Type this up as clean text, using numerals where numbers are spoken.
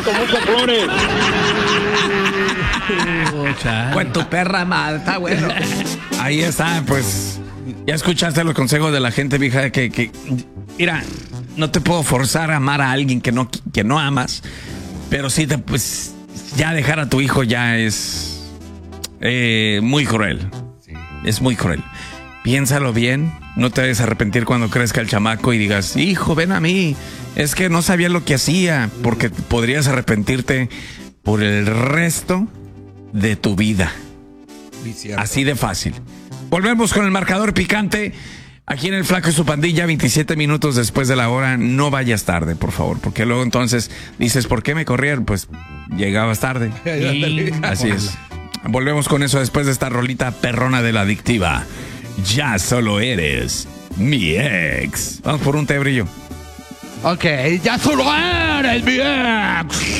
con muchas flores. Con tu perra madre, está bueno. Ahí está, pues. Ya escuchaste los consejos de la gente, mija, que mira, no te puedo forzar a amar a alguien que no amas, pero sí pues ya dejar a tu hijo ya es muy cruel. Sí. Es muy cruel. Piénsalo bien, no te vayas a arrepentir cuando crezca el chamaco y digas, hijo, ven a mí. Es que no sabía lo que hacía, porque podrías arrepentirte por el resto de tu vida. Así de fácil. Volvemos con el marcador picante. Aquí en El Flaco y su Pandilla, 27 minutos después de la hora. No vayas tarde, por favor, porque luego entonces dices, ¿por qué me corrieron? Pues llegabas tarde. Así es. Volvemos con eso después de esta rolita perrona de la adictiva. Ya solo eres mi ex. Vamos por un té, Brillo. Ok, ya solo eres mi ex.